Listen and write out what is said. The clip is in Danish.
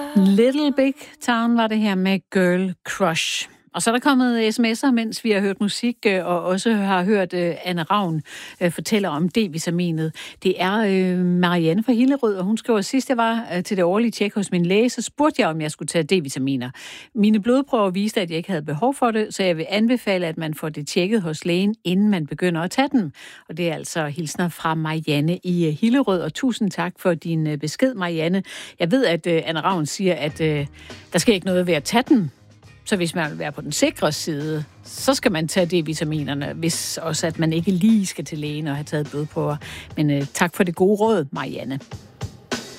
Little Big Town var det her med Girl Crush. Og så er der kommet sms'er, mens vi har hørt musik, og også har hørt Anne Ravn fortælle om D-vitaminet. Det er Marianne fra Hillerød, og hun skriver, sidst jeg var til det årlige tjek hos min læge, så spurgte jeg, om jeg skulle tage D-vitaminer. Mine blodprøver viste, at jeg ikke havde behov for det, så jeg vil anbefale, at man får det tjekket hos lægen, inden man begynder at tage dem. Og det er altså hilsner fra Marianne i Hillerød, og tusind tak for din besked, Marianne. Jeg ved, at Anne Ravn siger, at der skal ikke noget ved at tage dem. Så hvis man vil være på den sikre side, så skal man tage D-vitaminerne, hvis også at man ikke lige skal til lægen og have taget blodprøver. Men tak for det gode råd, Marianne.